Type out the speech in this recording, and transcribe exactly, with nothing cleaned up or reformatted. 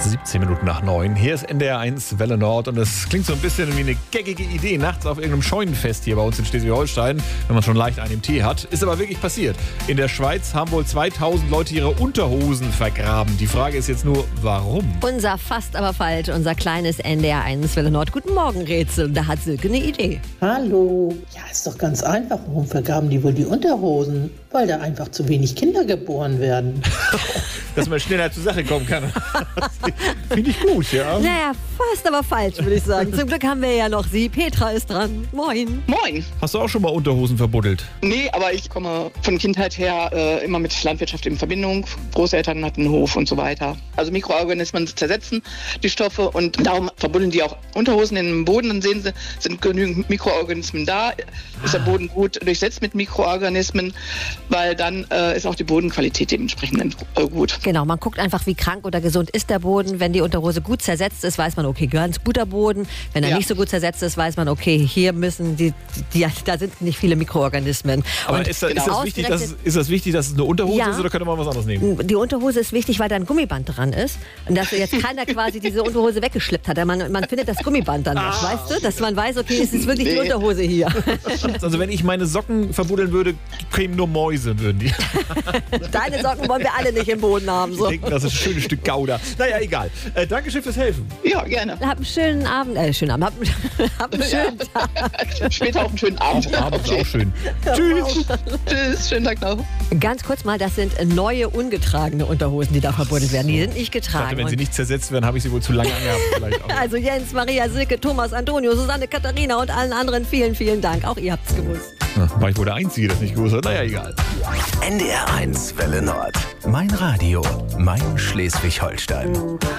siebzehn Minuten nach neun. Hier ist N D R eins Welle Nord und es klingt so ein bisschen wie eine geckige Idee nachts auf irgendeinem Scheunenfest hier bei uns in Schleswig-Holstein, wenn man schon leicht einen im Tee hat. Ist aber wirklich passiert. In der Schweiz haben wohl zweitausend Leute ihre Unterhosen vergraben. Die Frage ist jetzt nur, warum? Unser fast aber falsch, unser kleines N D R eins Welle Nord. Guten Morgen, Rätsel. Da hat Silke eine Idee. Hallo. Ja, ist doch ganz einfach. Warum vergraben die wohl die Unterhosen? Weil da einfach zu wenig Kinder geboren werden. Dass man schneller zur Sache kommen kann. Finde ich gut, ja. Naja, fast aber falsch, würde ich sagen. Zum Glück haben wir ja noch sie. Petra ist dran. Moin. Moin. Hast du auch schon mal Unterhosen verbuddelt? Nee, aber ich komme von Kindheit her äh, immer mit Landwirtschaft in Verbindung. Großeltern hatten einen Hof und so weiter. Also Mikroorganismen zersetzen die Stoffe und darum verbuddeln die auch Unterhosen in den Boden. Dann sehen sie, sind genügend Mikroorganismen da. Ist der Boden gut durchsetzt mit Mikroorganismen, weil dann äh, ist auch die Bodenqualität dementsprechend äh, gut. Genau, man guckt einfach, wie krank oder gesund ist der Boden. Wenn die Unterhose gut zersetzt ist, weiß man, okay, ganz guter Boden. Wenn er Ja. nicht so gut zersetzt ist, weiß man, okay, hier müssen die, die da sind nicht viele Mikroorganismen. Aber Und ist, das, ist, genau. das wichtig, dass, es- ist das wichtig, dass es eine Unterhose Ja. ist oder könnte man was anderes nehmen? Die Unterhose ist wichtig, weil da ein Gummiband dran ist. Und dass jetzt keiner quasi diese Unterhose weggeschleppt hat. Man, man findet das Gummiband dann noch, weißt du? Dass man weiß, okay, es ist wirklich die Nee. Unterhose hier. Also wenn ich meine Socken verbuddeln würde, kämen nur Mäuse, würden die. Deine Socken wollen wir alle nicht im Boden haben. So. Denken, das ist ein schönes Stück Gouda. Naja, egal. Äh, Dankeschön fürs Helfen. Ja, gerne. Hab einen schönen Abend, äh, schönen Abend, hab, hab einen schönen Tag. Später auch einen schönen Abend. Abends auch schön. Tschüss. Tschüss, schönen Tag noch. Ganz kurz mal, das sind neue ungetragene Unterhosen, die da verbuddelt werden. Die sind nicht Ich dachte, getragen. wenn sie Und nicht zersetzt werden, habe ich sie wohl zu lange angehabt. Vielleicht auch. also Jens, Maria, Silke, Thomas, Antonio, Susanne, Katharina und allen anderen vielen, vielen Dank. Auch ihr habt's gewusst. War ich wohl der Einzige, der es nicht gewusst hat? Naja, egal. N D R eins Welle Nord. Mein Radio, mein Schleswig-Holstein.